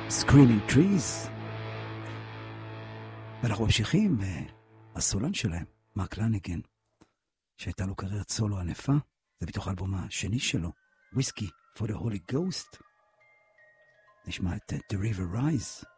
Screaming Trees. ואנחנו ממשיכים, הסולן שלהם, מרק לניגן, שהייתה לו קריירת סולו ענפה, זה בתוך האלבום השני שלו, Whiskey for the Holy Ghost. נשמע את The River Rise.